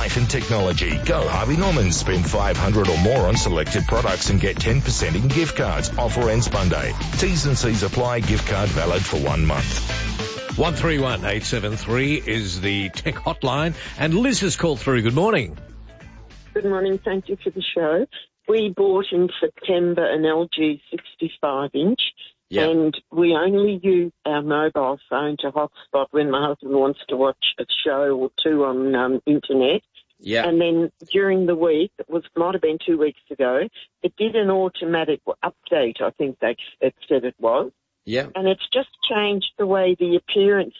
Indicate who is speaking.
Speaker 1: light and technology. Go Harvey Norman. Spend $500 or more on selected products and get 10% in gift cards. Offer ends Monday. T's and C's apply. Gift card valid for 1 month.
Speaker 2: 131873 is the tech hotline. And Liz has called through. Good morning.
Speaker 3: Good morning. Thank you for the show. We bought in September an LG 65-inch, and we only use our mobile phone to hotspot when my husband wants to watch a show or two on internet.
Speaker 4: Yeah.
Speaker 3: And then during the week, might have been 2 weeks ago, it did an automatic update, I think it said it was.
Speaker 4: Yeah.
Speaker 3: And it's just changed the way the appearance